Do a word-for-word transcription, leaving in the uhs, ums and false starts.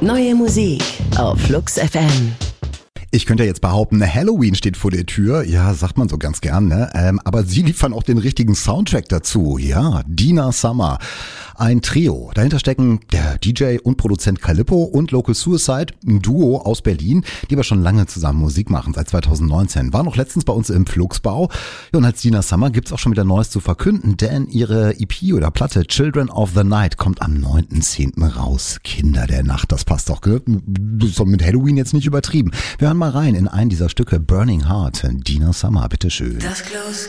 Neue Musik auf Flux F M. Ich könnte ja jetzt behaupten, Halloween steht vor der Tür. Ja, sagt man so ganz gern, ne? Ähm, aber sie liefern auch den richtigen Soundtrack dazu. Ja, Dina Summer. Ein Trio. Dahinter stecken der D J und Produzent Calippo und Local Suicide, ein Duo aus Berlin, die aber schon lange zusammen Musik machen, seit zwanzig neunzehn. War noch letztens bei uns im Fluxbau. Ja, und als Dina Summer gibt's auch schon wieder Neues zu verkünden, denn ihre E P oder Platte Children of the Night kommt am neunten zehnten raus. Kinder der Nacht, das passt doch, gell? Das ist doch mit Halloween jetzt nicht übertrieben. Wir hören mal rein in ein dieser Stücke, Burning Heart. Dina Summer, bitteschön. Das Close